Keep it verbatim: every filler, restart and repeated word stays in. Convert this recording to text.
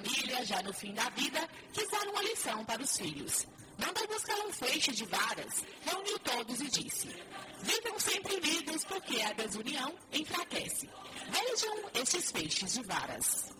família, já no fim da vida, quis dar uma lição para os filhos. Mandou buscar um feixe de varas, reuniu todos e disse: vivam sempre unidos, porque a desunião enfraquece. Vejam estes feixes de varas.